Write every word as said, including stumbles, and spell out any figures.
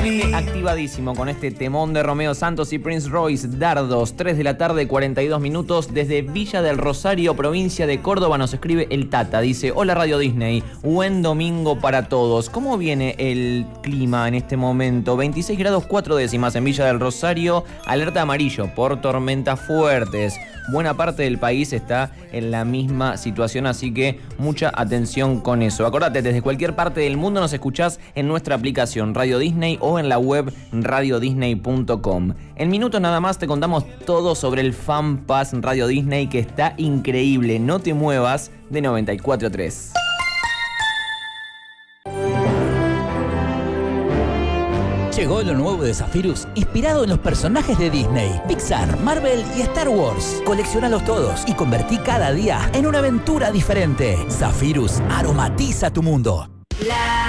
Disney activadísimo con este temón de Romeo Santos y Prince Royce. Dardos, tres de la tarde, cuarenta y dos minutos. Desde Villa del Rosario, provincia de Córdoba, nos escribe el Tata. Dice: hola Radio Disney, buen domingo para todos. ¿Cómo viene el clima en este momento? veintiséis grados cuatro décimas en Villa del Rosario. Alerta amarillo por tormentas fuertes. Buena parte del país está en la misma situación, así que mucha atención con eso. Acordate, desde cualquier parte del mundo nos escuchás en nuestra aplicación Radio Disney o en la web radio disney punto com. En minutos nada más te contamos todo sobre el Fan Pass Radio Disney, que está increíble. No te muevas de noventa y cuatro punto tres. Llegó lo nuevo de Zephyrus, inspirado en los personajes de Disney, Pixar, Marvel y Star Wars. Coleccionalos todos y convertí cada día en una aventura diferente. Zephyrus aromatiza tu mundo.